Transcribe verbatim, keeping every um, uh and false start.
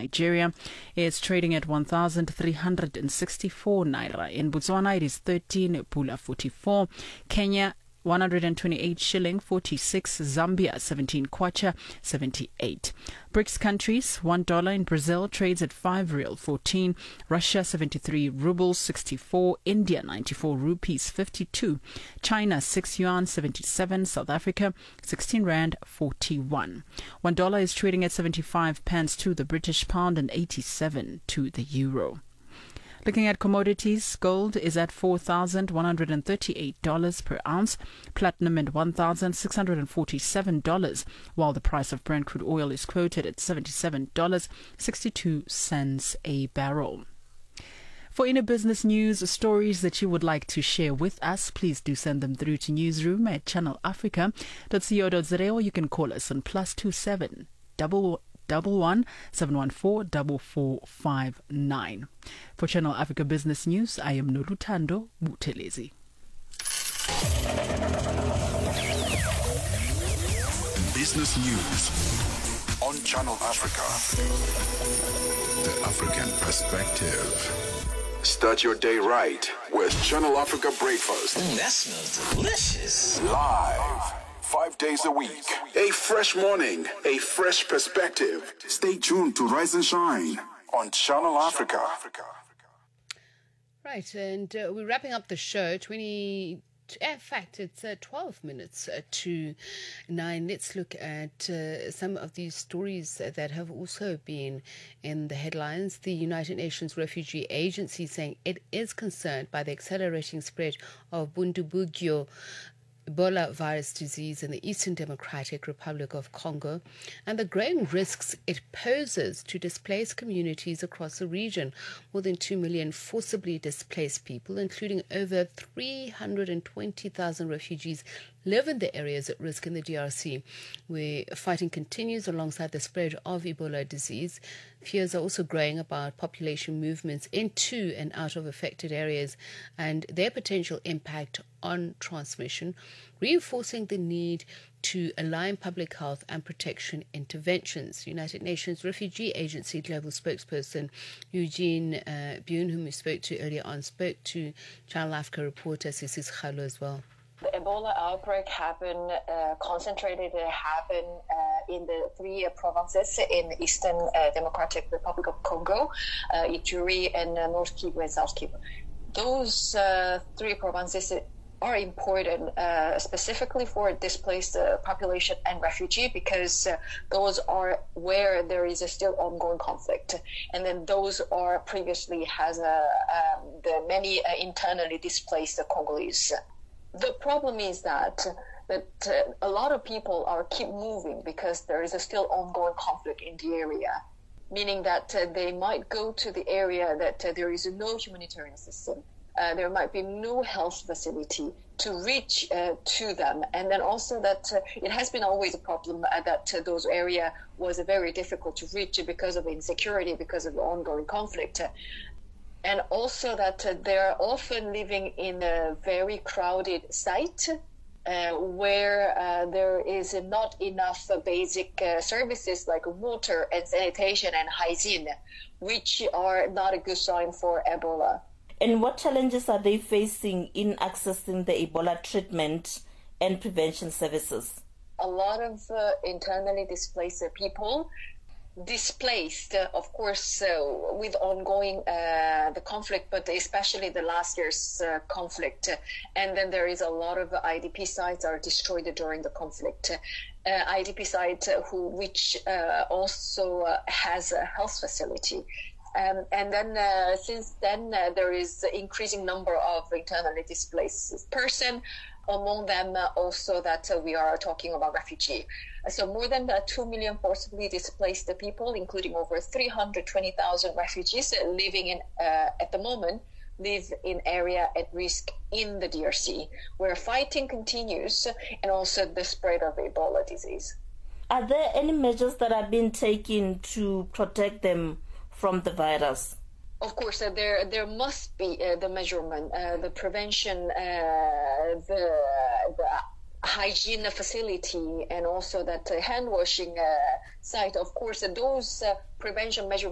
Nigeria, it's trading at one thousand three hundred sixty-four naira. In Botswana, it is thirteen pula forty-four. Kenya, one hundred twenty-eight shilling forty-six. Zambia, seventeen kwacha seventy-eight. BRICS countries, one dollar in Brazil trades at five real fourteen. Russia, seventy-three rubles sixty-four. India, ninety-four rupees fifty-two. China, six yuan seventy-seven. South Africa, sixteen rand forty-one. One dollar is trading at seventy-five pence to the British pound and eighty-seven to the euro. Looking at commodities, gold is at four thousand one hundred thirty-eight dollars per ounce, platinum at one thousand six hundred forty-seven dollars, while the price of Brent crude oil is quoted at seventy-seven dollars and sixty-two cents a barrel. For any business news, stories that you would like to share with us, please do send them through to newsroom at channel africa dot co dot za, or you can call us on plus two seven double double one seven one four double four five nine. For Channel Africa Business News, I am Nolutando Buthelezi. Business News on Channel Africa. The African Perspective. Start your day right with Channel Africa Breakfast. Mm, that smells delicious. Live. Five days a week. A fresh morning, a fresh perspective. Stay tuned to Rise and Shine on Channel Africa. Right, and uh, we're wrapping up the show. twenty In fact, it's uh, twelve minutes uh, to nine. Let's look at uh, some of these stories that have also been in the headlines. The United Nations Refugee Agency saying it is concerned by the accelerating spread of Bundibugyo Ebola virus disease in the Eastern Democratic Republic of Congo and the growing risks it poses to displaced communities across the region. More than two million forcibly displaced people, including over three hundred twenty thousand refugees, live in the areas at risk in the D R C, where fighting continues alongside the spread of Ebola disease. Fears are also growing about population movements into and out of affected areas and their potential impact on transmission, reinforcing the need to align public health and protection interventions. United Nations Refugee Agency Global Spokesperson Eugene uh, Bune, whom we spoke to earlier on, spoke to Channel Africa reporter Sisi Khalo as well. The Ebola outbreak happened, uh, concentrated uh, happened uh, in the three uh, provinces in the Eastern uh, Democratic Republic of Congo, uh, Ituri, and uh, North Kivu and South Kivu. Those uh, three provinces are important uh, specifically for displaced uh, population and refugee because uh, those are where there is a still ongoing conflict. And then those are previously has uh, um, the many uh, internally displaced uh, Congolese. The problem is that that uh, a lot of people are keep moving because there is a still ongoing conflict in the area, meaning that uh, they might go to the area that uh, there is no humanitarian system. Uh, there might be no health facility to reach uh, to them. And then also that uh, it has been always a problem uh, that uh, those areas was uh, very difficult to reach because of insecurity, because of the ongoing conflict. And also that uh, they're often living in a very crowded site uh, where uh, there is not enough uh, basic uh, services like water and sanitation and hygiene, which are not a good sign for Ebola. And what challenges are they facing in accessing the Ebola treatment and prevention services? A lot of uh, internally displaced people displaced, uh, of course, uh, with ongoing uh, the conflict, but especially the last year's uh, conflict. And then there is a lot of I D P sites are destroyed during the conflict. Uh, I D P site uh, who which uh, also uh, has a health facility. Um, and then uh, since then, uh, there is an increasing number of internally displaced person. Among them uh, also that uh, we are talking about refugee. So more than uh, two million forcibly displaced people, including over three hundred twenty thousand refugees uh, living in, uh, at the moment, live in area at risk in the D R C, where fighting continues and also the spread of Ebola disease. Are there any measures that are being taken to protect them from the virus? Of course, uh, there there must be uh, the measurement, uh, the prevention, uh, the, the hygiene facility, and also that uh, hand washing uh, site. Of course, uh, those uh, prevention measures